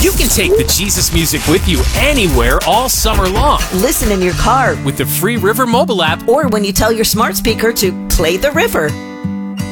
You can take the Jesus music with you anywhere all summer long Listen in your car with the free River mobile app. or when you tell your smart speaker to play the river.